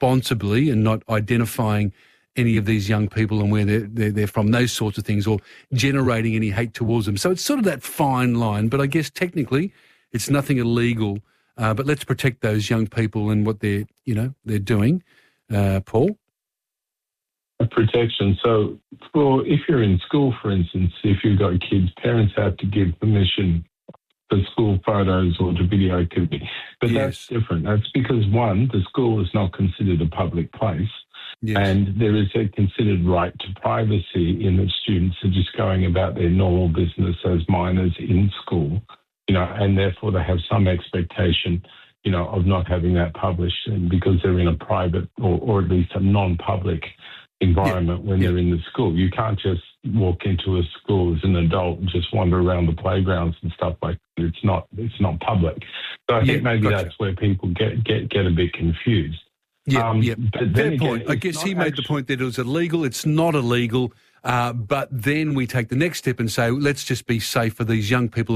responsibly and not identifying any of these young people and where they're from, those sorts of things, or generating any hate towards them. So it's sort of that fine line, but I guess technically it's nothing illegal. But let's protect those young people and what they're doing. Paul? Protection. So if you're in school, for instance, if you've got kids, parents have to give permission for school photos or to videotape. But that's different. That's because, one, the school is not considered a public place. Yes. And there is a considered right to privacy in that students are just going about their normal business as minors in school, and therefore they have some expectation, of not having that published, and because they're in a private or at least a non-public environment when they're in the school. You can't just walk into a school as an adult and just wander around the playgrounds and stuff like that. It's not public. So I think maybe that's where people get a bit confused. But fair point. I guess he made the point that it was illegal. It's not illegal. But then we take the next step and say, let's just be safe for these young people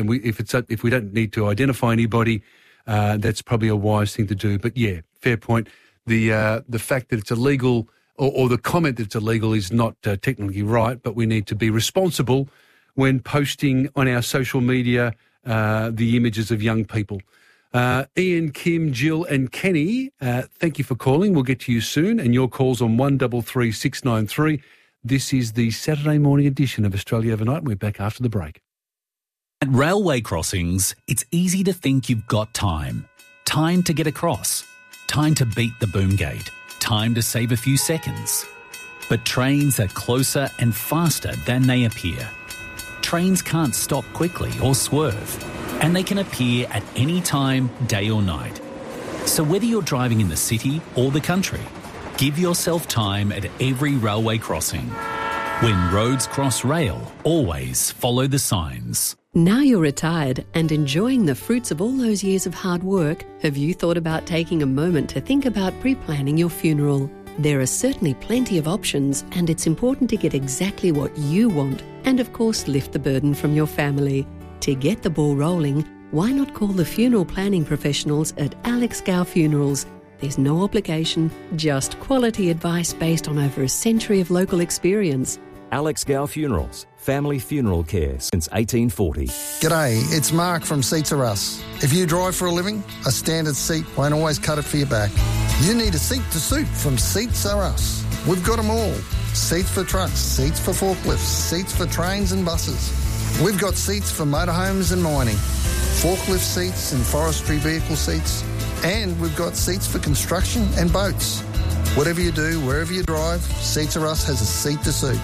if we don't need to identify anybody, that's probably a wise thing to do. But fair point. The fact that it's illegal or the comment that it's illegal is not technically right, but we need to be responsible when posting on our social media the images of young people. Ian, Kim, Jill and Kenny, thank you for calling. We'll get to you soon. And your call's on 133 693. This is the Saturday morning edition of Australia Overnight. We're back after the break. At railway crossings, it's easy to think you've got time. Time to get across. Time to beat the boom gate. Time to save a few seconds. But trains are closer and faster than they appear. Trains can't stop quickly or swerve, and they can appear at any time, day or night. So whether you're driving in the city or the country, give yourself time at every railway crossing. When roads cross rail, always follow the signs. Now you're retired and enjoying the fruits of all those years of hard work, have you thought about taking a moment to think about pre-planning your funeral? There are certainly plenty of options, and it's important to get exactly what you want and, of course, lift the burden from your family. To get the ball rolling, why not call the funeral planning professionals at Alex Gow Funerals? There's no obligation, just quality advice based on over a century of local experience. Alex Gow Funerals, family funeral care since 1840. G'day, it's Mark from Seats Are Us. If you drive for a living, a standard seat won't always cut it for your back. You need a seat to suit from Seats Are Us. We've got them all. Seats for trucks, seats for forklifts, seats for trains and buses. We've got seats for motorhomes and mining, forklift seats and forestry vehicle seats, and we've got seats for construction and boats. Whatever you do, wherever you drive, Seats Are Us has a seat to suit.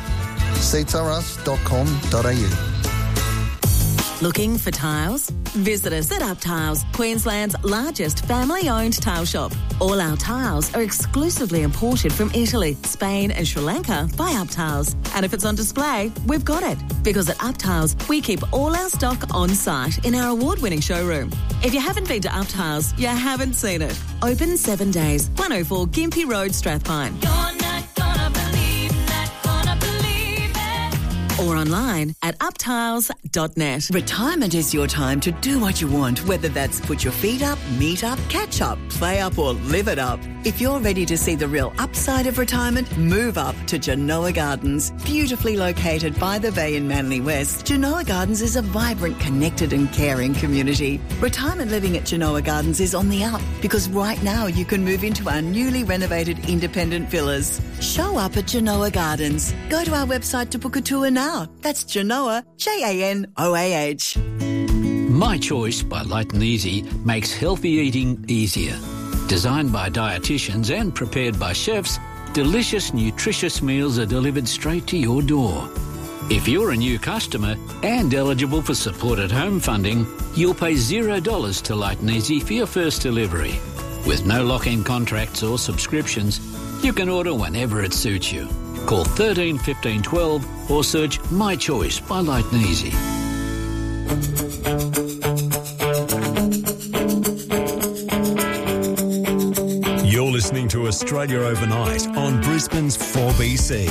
seatsareus.com.au. Looking for tiles? Visit us at Up Tiles, Queensland's largest family-owned tile shop. All our tiles are exclusively imported from Italy, Spain and Sri Lanka by Up Tiles. And if it's on display, we've got it. Because at Up Tiles, we keep all our stock on site in our award-winning showroom. If you haven't been to Up Tiles, you haven't seen it. Open 7 days, 104 Gympie Road, Strathpine. You're not gonna believe it. Or online at uptiles.net. Retirement is your time to do what you want, whether that's put your feet up, meet up, catch up, play up or live it up. If you're ready to see the real upside of retirement, move up to Genoa Gardens. Beautifully located by the bay in Manly West, Genoa Gardens is a vibrant, connected and caring community. Retirement living at Genoa Gardens is on the up because right now you can move into our newly renovated independent villas. Show up at Genoa Gardens. Go to our website to book a tour now. That's Genoa, Janoah. My Choice by Light and Easy makes healthy eating easier. Designed by dietitians and prepared by chefs, delicious, nutritious meals are delivered straight to your door. If you're a new customer and eligible for supported home funding, you'll pay $0 to Light and Easy for your first delivery. With no lock-in contracts or subscriptions, you can order whenever it suits you. Call 13 15 12 or search My Choice by Light and Easy. You're listening to Australia Overnight on Brisbane's 4BC.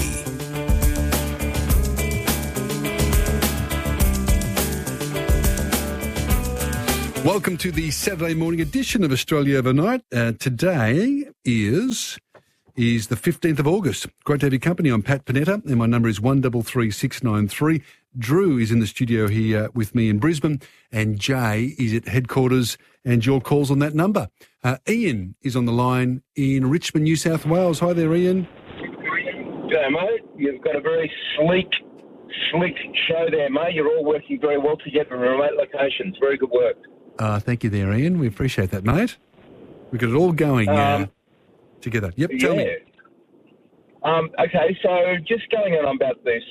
Welcome to the Saturday morning edition of Australia Overnight. Today is the 15th of August. Great to have your company. I'm Pat Panetta and my number is 133693. Drew is in the studio here with me in Brisbane and Jay is at headquarters and your calls on that number. Ian is on the line in Richmond, New South Wales. Hi there, Ian. G'day, mate. You've got a very sleek show there, mate. You're all working very well together in remote locations. Very good work. Thank you there, Ian. We appreciate that, mate. We've got it all going together. Yep, tell me. Okay, so just going on about this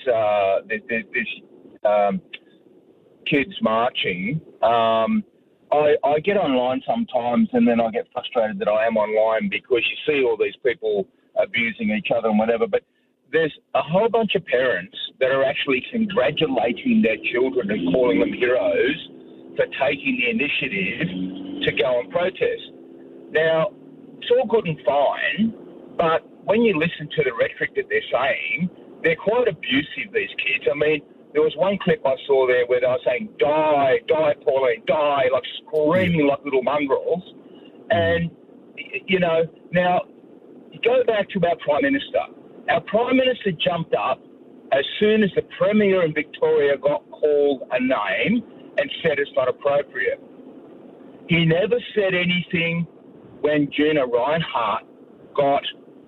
kids marching, I get online sometimes and then I get frustrated that I am online because you see all these people abusing each other and whatever, but there's a whole bunch of parents that are actually congratulating their children and calling them heroes for taking the initiative to go and protest. Now, it's all good and fine, but when you listen to the rhetoric that they're saying, they're quite abusive, these kids. I mean, there was one clip I saw there where they were saying, die, Pauline, die, like screaming like little mongrels. And, you know, now, go back to our Prime Minister. Our Prime Minister jumped up as soon as the Premier in Victoria got called a name and said it's not appropriate. He never said anything when Gina Rinehart got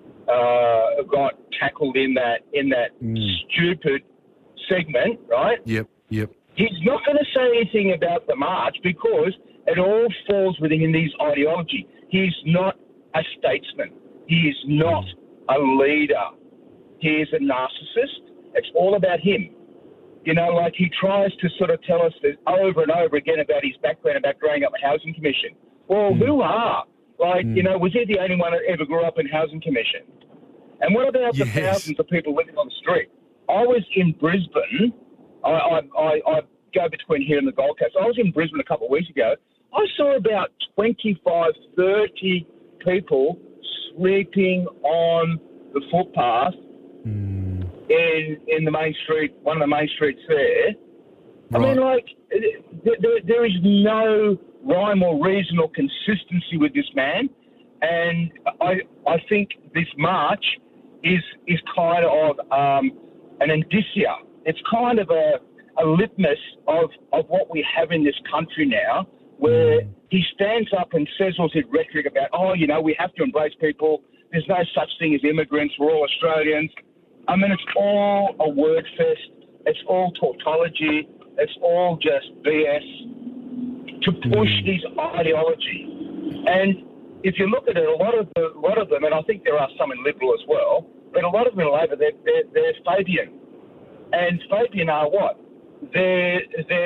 tackled in that stupid segment, right? Yep. He's not going to say anything about the march because it all falls within his ideology. He's not a statesman. He is not a leader. He is a narcissist. It's all about him. You know, like he tries to sort of tell us this over and over again about his background about growing up in Housing Commission. Well, who are? Like, you know, was he the only one that ever grew up in Housing Commission? And what about the thousands of people living on the street? I was in Brisbane. I go between here and the Gold Coast. I was in Brisbane a couple of weeks ago. I saw about 25, 30 people sleeping on the footpath in the main street, one of the main streets there. Right. I mean, like, there is no rhyme or reason or consistency with this man, and I think this march is kind of an indicia. It's kind of a litmus of what we have in this country now, where he stands up and says all his rhetoric about, oh, you know, we have to embrace people. There's no such thing as immigrants. We're all Australians. I mean, it's all a word fest. It's all tautology. It's all just BS to push this ideology. And if you look at it, a lot of them, and I think there are some in Liberal as well, but a lot of them in Labor, they're Fabian. And Fabian are what? Their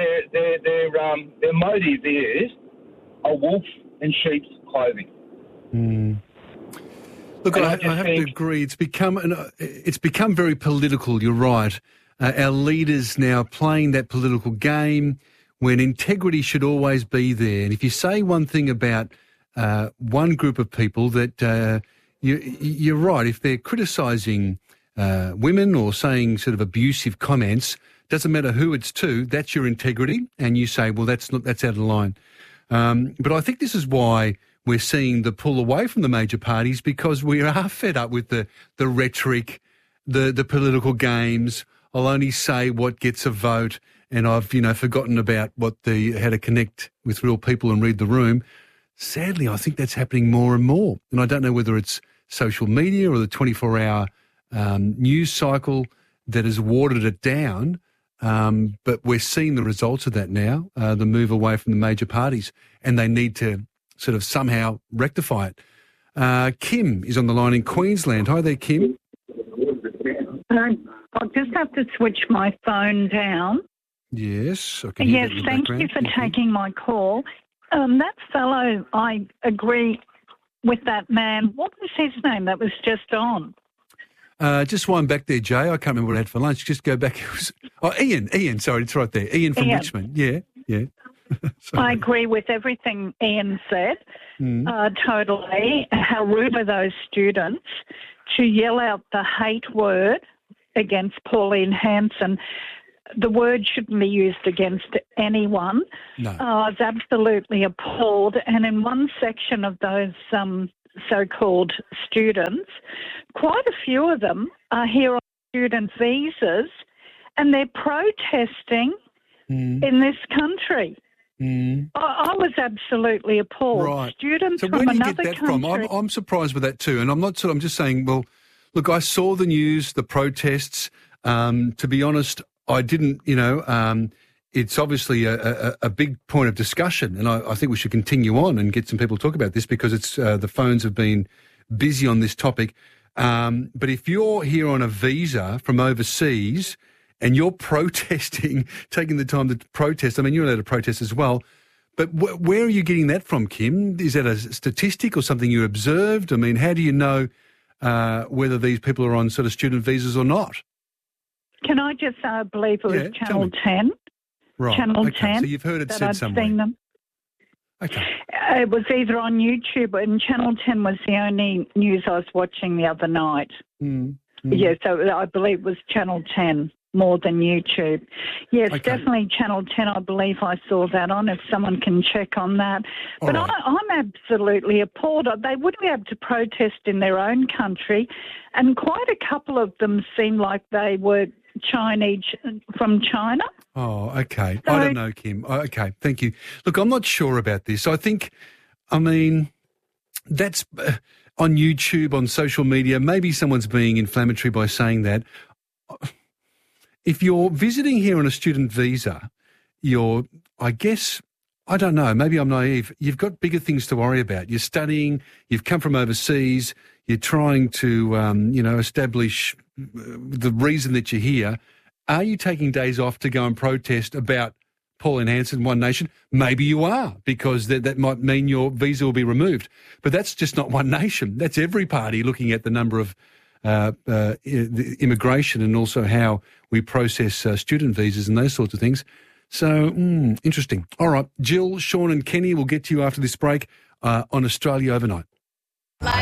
motive is a wolf in sheep's clothing. Look, I have to agree. It's become very political. You're right. Our leaders now playing that political game when integrity should always be there. And if you say one thing about one group of people, that you're right. If they're criticising women or saying sort of abusive comments, doesn't matter who it's to. That's your integrity, and you say, well, that's out of line. But I think this is why we're seeing the pull away from the major parties, because we are fed up with the rhetoric, the political games. I'll only say what gets a vote, and I've forgotten about how to connect with real people and read the room. Sadly, I think that's happening more and more, and I don't know whether it's social media or the 24-hour news cycle that has watered it down. But we're seeing the results of that now, the move away from the major parties, and they need to sort of somehow rectify it. Kim is on the line in Queensland. Hi there, Kim. I'll just have to switch my phone down. Yes, I can hear that in the thank background. You for taking my call. That fellow, I agree with that man. What was his name that was just on? Just wind back there, Jay. I can't remember what I had for lunch. Just go back. Ian, sorry, it's right there. Ian from Richmond. Yeah. I agree with everything Ian said, totally. How rude are those students to yell out the hate word against Pauline Hanson. the word shouldn't be used against anyone. No. I was absolutely appalled. And in one section of those so-called students, quite a few of them are here on student visas, and they're protesting in this country. I was absolutely appalled. Right. Students so from where do you another get that country. from? I'm surprised with that too, and I'm just saying. Well, look, I saw the news, the protests. To be honest, I didn't. It's obviously a big point of discussion, and I think we should continue on and get some people to talk about this because it's the phones have been busy on this topic. But if you're here on a visa from overseas and you're protesting, taking the time to protest, I mean, you're allowed to protest as well, but where are you getting that from, Kim? Is that a statistic or something you observed? I mean, how do you know whether these people are on sort of student visas or not? Can I just say, I believe it was Channel 10. Right. Channel okay. 10. So you've heard it said somewhere. Seen them. Okay. It was either on YouTube, and Channel 10 was the only news I was watching the other night. Yeah, so I believe it was Channel 10 more than YouTube. Yes, definitely Channel 10, I believe I saw that on, if someone can check on that. But right. I'm absolutely appalled. They would be able to protest in their own country, and quite a couple of them seemed like they were Chinese from China. Oh, okay. So, I don't know, Kim. Okay, thank you. Look, I'm not sure about this. I mean, that's on YouTube, on social media. Maybe someone's being inflammatory by saying that. If you're visiting here on a student visa, I guess, I don't know, maybe I'm naive. You've got bigger things to worry about. You're studying, you've come from overseas, you're trying to, establish the reason that you're here. Are you taking days off to go and protest about Pauline Hanson, One Nation? Maybe you are, because that might mean your visa will be removed. But that's just not One Nation. That's every party looking at the number of immigration and also how we process student visas and those sorts of things. So, interesting. All right, Jill, Sean and Kenny, we'll get to you after this break on Australia Overnight.